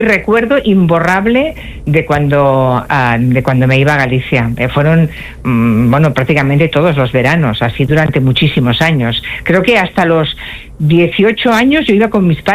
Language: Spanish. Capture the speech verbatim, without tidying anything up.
recuerdo imborrable de cuando uh, de cuando me iba a Galicia. Eh, fueron, mmm, bueno, prácticamente todos los veranos, así durante muchísimos años. Creo que hasta los dieciocho años yo iba con mis padres